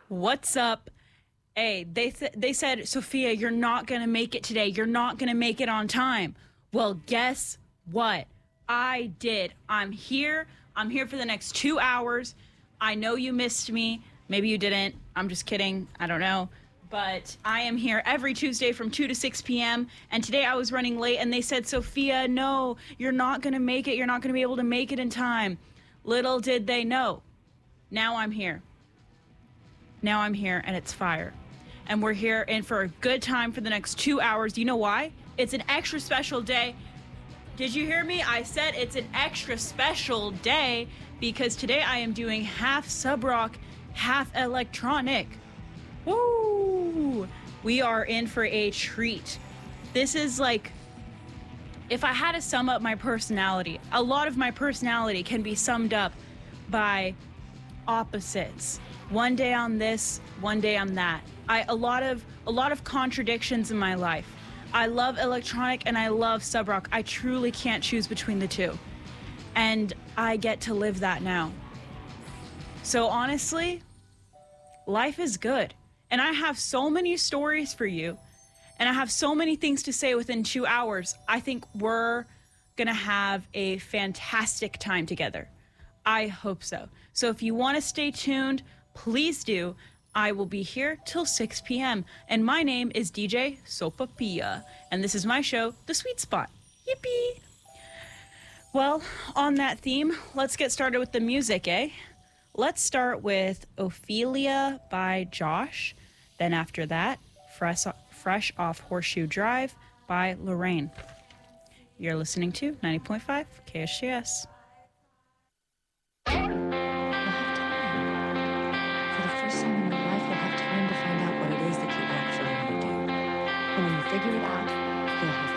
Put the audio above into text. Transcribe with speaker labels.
Speaker 1: What's up? Hey, they said, Sophia, you're not going to make it today. You're not going to make it on time. Well, guess what? I did. I'm here. I'm here for the next 2 hours. I know you missed me. Maybe you didn't. I'm just kidding. I don't know. But I am here every Tuesday from 2 to 6 p.m. And today I was running late and they said, Sophia, no, you're not going to make it. You're not going to be able to make it in time. Little did they know. Now I'm here. Now I'm here and it's fire. And we're here in for a good time for the next 2 hours. You know why? It's an extra special day. Did you hear me? I said it's an extra special day because today I am doing half sub rock, half electronic. Woo! We are in for a treat. This is like, if I had to sum up my personality, a lot of my personality can be summed up by opposites. One day on this, one day on that. A lot of contradictions in my life. I love electronic and I love sub rock. I truly can't choose between the two. And I get to live that now. So honestly, life is good. And I have so many stories for you. And I have so many things to say within 2 hours. I think we're going to have a fantastic time together. I hope so. So if you want to stay tuned, please do. I will be here till 6 p.m. And my name is DJ Sopapia. And this is my show, The Sweet Spot. Yippee! Well, on that theme, let's get started with the music, eh? Let's start with Ophelia by Josh. Then after that, Fresh Off Horseshoe Drive by Lorraine. You're listening to 90.5 KSJS.
Speaker 2: Figure it out, you'll have